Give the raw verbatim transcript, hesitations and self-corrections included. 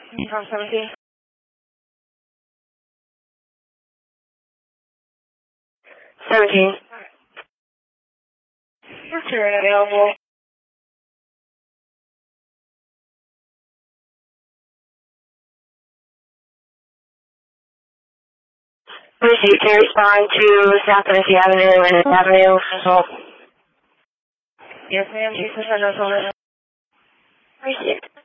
From seventeen. seventeen. Return available. Receipt to respond to South Tennessee Avenue and Avenue Result. Yes, ma'am. Jesus, I know. Received.